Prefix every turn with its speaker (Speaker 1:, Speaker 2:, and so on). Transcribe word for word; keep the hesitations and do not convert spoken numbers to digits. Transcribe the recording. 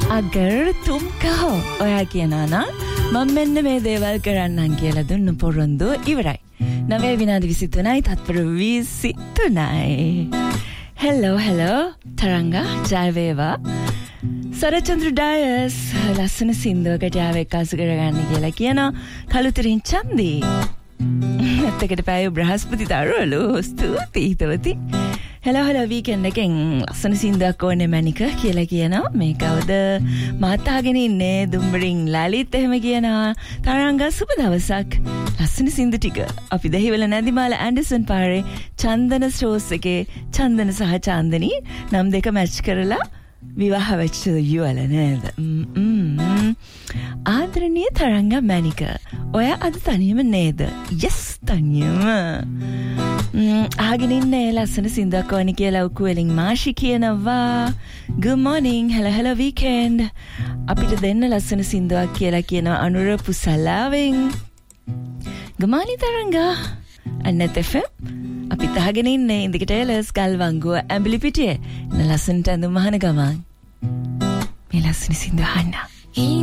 Speaker 1: අගර් තුම් කහෝ ඔයා කියනවා නම් මම මෙන්න මේ දේවල් කරන්නම් කියලා දුන්නු පොරොන්දු ඉවරයි. නවය විනාඩි විසිතුනයි තත්පර විසිතුනයි. හෙලෝ හෙලෝ තරංගා ජය වේවා. සරචන්ද්‍ර ඩයස් ලස්සන සින්දුවකට ආව එක්කාසු කරගන්න කියලා කියනවා. කළුතරින් චන්දී නැත්තකට පැය බ්‍රහස්පති දරුවලු ස්තුතියි හිතවති. හෙලෝ හෙලෝ වීකෙන්ඩ් එකෙන් ලස්සන සින්දුවක් ඕනේ මැනික කියලා කියනවා. මේ කවුද මාතාගෙන ඉන්නේ දුම්බරින් ලලිත් එහෙම කියනවා. තරංගා සුබ දවසක්. ලස්සන සින්දු ටික අපි දෙහිවල නැදිමාල ඇන්ඩර්සන් පාරේ චන්දන ස්ටෝර්ස් එකේ චන්දන සහ චාන්දනී නම් දෙක මැච් කරලා විවාහ වෙච්ච යුවල නේද? ආදරණීය තරංගා මැනික ඔයා අද තනියම නේද? යස් තනියම. ආගෙන ඉන්නේ ලස්සන සින්දුවක් ඕනේ කියලා උකු වලින් මාෂි කියනවා. good morning hello hello weekend අපිට දෙන්න ලස්සන සින්දුවක් කියලා කියනවා අනුර පුසලාවෙන්. ගමානි තරංගා අන්නත් එෆ අපි තහගෙන ඉන්නේ ඉන්දිකට එලස් ගල්වංගුව ඇඹිලි පිටියේ ලස්සනට ඇඳුම් අහන ගමන් මේ ලස්සන සින්දුව අහන්න.